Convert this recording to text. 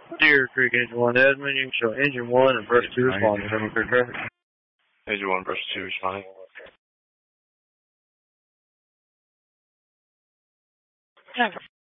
Deer Creek Engine 1 admin, you can show Engine 1 and Brush 2 responding. Having clear traffic. Engine 1, Brush 2 responding. Yeah.